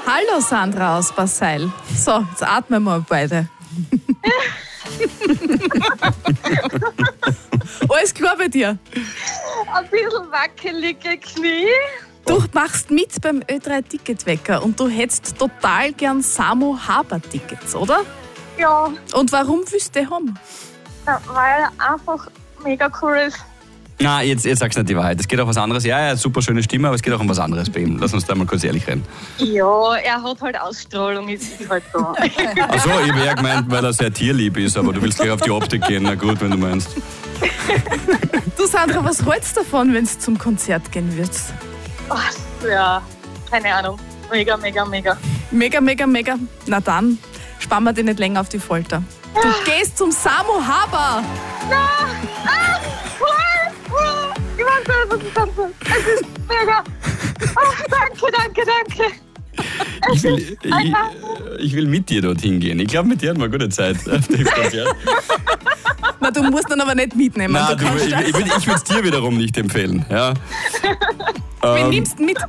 Hallo Sandra aus Basseil. So, jetzt atmen wir beide. Alles klar bei dir? Ein bisschen wackelige Knie. Du machst mit beim Ö3-Ticketwecker und du hättest total gern Samo Haber-Tickets, oder? Ja, Und warum willst du die haben? weil er einfach mega cool ist. Na, jetzt sagst du nicht die Wahrheit. Es geht auch was anderes. Ja, super schöne Stimme, aber es geht auch um was anderes bei ihm. Lass uns da mal kurz ehrlich reden. Ja, er hat halt Ausstrahlung, ist halt so. Achso, ich habe eher gemeint, weil er sehr tierlieb ist, aber du willst gleich auf die Optik gehen. Na gut, wenn du meinst. Du Sandra, was hältst du davon, wenn du zum Konzert gehen würdest? Ach, ja, keine Ahnung. Mega, mega, mega. Mega, mega, mega. Na dann, spannen wir dich nicht länger auf die Folter. Du gehst zum Samo Haber. Ich weiß nicht, was ich sagen soll. Es ist mega. Oh, danke. Ich will mit dir dorthin gehen. Ich glaube, mit dir hatten wir eine gute Zeit auf dem Konzert. Na, du musst dann aber nicht mitnehmen. Nein, ich würde es dir wiederum nicht empfehlen. Ja. Wen nimmst du mit?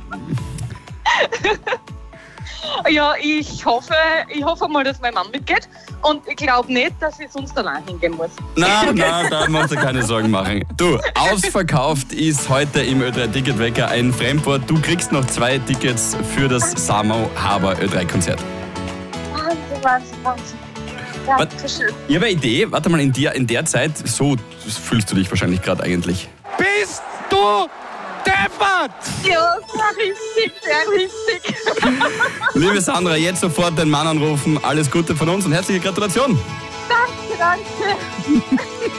Ja, ich hoffe mal, dass mein Mann mitgeht. Und ich glaube nicht, dass ich sonst allein hingehen muss. Nein, da musst du keine Sorgen machen. Du, ausverkauft ist heute im Ö3-Ticketwecker ein Fremdwort. Du kriegst noch 2 Tickets für das Samo Haber Ö3-Konzert. Wahnsinn. Ja, schön. Ich habe eine Idee. Warte mal, in der Zeit, so fühlst du dich wahrscheinlich gerade eigentlich. Bist du deppert? Ja, sehr richtig. Liebe Sandra, jetzt sofort den Mann anrufen. Alles Gute von uns und herzliche Gratulation. Danke.